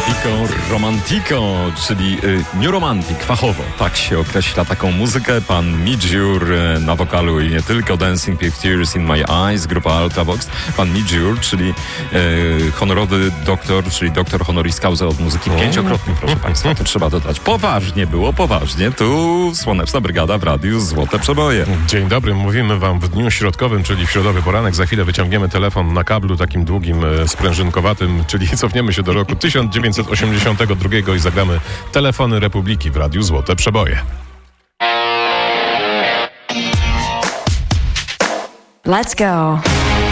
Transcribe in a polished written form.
Romantico, czyli New Romantic, fachowo, tak się określa taką muzykę. Pan Midge Ure na wokalu i nie tylko, Dancing with Tears in My Eyes, grupa Ultravox. Pan Midge Ure, czyli honorowy doktor, czyli doktor honoris causa od muzyki, 5-krotny, proszę Państwa, to trzeba dodać. Poważnie było, poważnie. Tu Słoneczna Brygada w Radiu Złote Przeboje. Dzień dobry, mówimy Wam w dniu środkowym, czyli w środowy poranek. Za chwilę wyciągniemy telefon na kablu takim długim, sprężynkowatym, czyli cofniemy się do roku 1982 i zagramy Telefony Republiki w Radiu Złote Przeboje. Let's go.